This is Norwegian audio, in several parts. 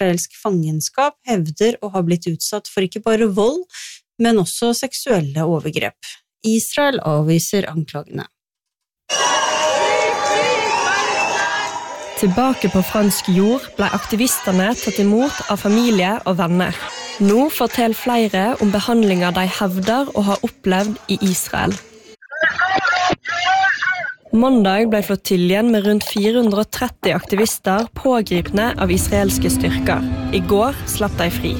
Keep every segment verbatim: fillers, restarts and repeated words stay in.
israelsk fangenskap hevder å ha blitt utsatt for ikke bare vold, men også seksuelle overgrep. Israel avviser anklagene. Tilbake på fransk jord ble aktivistene tatt imot av familie og venner. Nå forteller flere om behandlinger de hevder å ha opplevd i Israel. Mandag ble flottiljen med rundt fire hundre og tretti aktivister pågripne av israelske styrker. I går slapp de fri.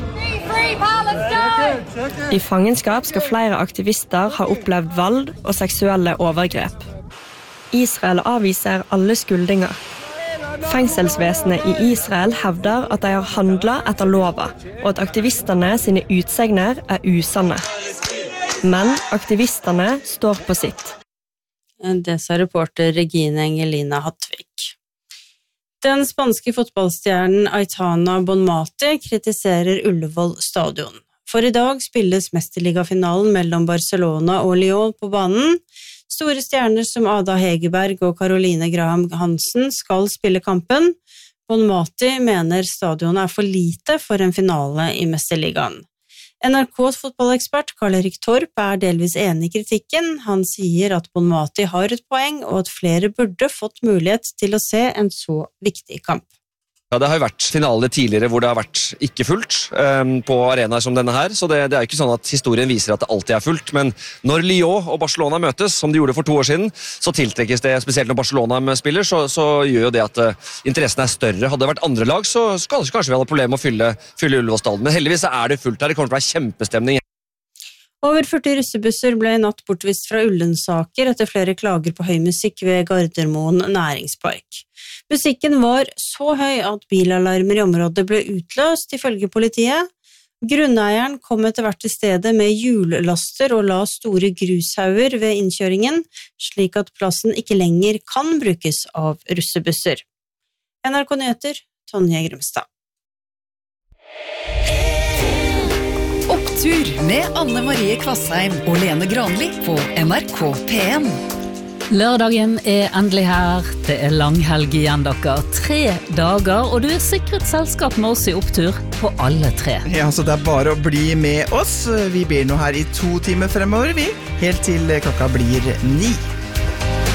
I fangenskap skal flere aktivister ha opplevd vold og seksuelle overgrep. Israel avviser alle skuldinger. Fengselsvesenet i Israel hevder at de har handlet etter lova, og at aktivistene sine utsegner er usanne. Men aktivistene står på sitt. Det sa reporter Regine Engelina Hattvik. Den spanske fotballstjernen Aitana Bonmati kritiserer Ullevål stadion. For i dag spilles mesterligafinalen mellom Barcelona og Lyon på banen. Store stjerner som Ada Hegerberg og Caroline Graham Hansen skal spille kampen. Bonmati mener stadionet er for lite for en finale i Mesterligaen. N R K's fotballekspert Karl-Erik Torp er delvis enig i kritikken. Han sier at Bonmati har et poeng, og at flere burde fått mulighet til å se en så viktig kamp. Ja, det har jo vært finaler tidligere hvor det har vært ikke fullt um, på arenaer som denne her, så det, det er ikke sånn at historien viser at det alltid er fullt, men når Lyon og Barcelona møtes, som de gjorde for to år siden, så tiltrekkes det, spesielt når Barcelona spiller, så, så gjør jo det at uh, interessen er større. Hadde det vært andre lag, så skulle kanskje vi ha problemer med å fylle, fylle Ullevål stadion, men heldigvis er det fullt her, det kommer til å være kjempestemning. Over førti russebusser ble i natt bortvist fra Ullensaker etter flere klager på høy musikk ved Gardermoen næringspark. Musikken var så høy at bilalarmer i området ble utløst, ifølge politiet. Grunneieren kom etter hvert til stedet med hjullaster og la store grushauger ved innkjøringen, slik at plassen ikke lenger kan brukes av russebusser. N R K Nyheter, Tonje Grumstad. Opptur med Anne Marie Kvassheim og Lene Granli på N R K P en. Lørdagen er endelig her. Det er langhelg igjen, dere. Tre dager, og du er sikret selskap med oss i Opptur på alle tre. Ja, så det er bare å bli med oss. Vi blir nå her i to timer fremover, vi. Helt til klokka blir ni.